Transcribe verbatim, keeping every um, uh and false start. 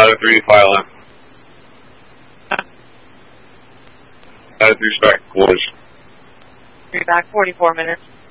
ladder three, file in. Ladder three, back quarters. Three back, forty-four minutes.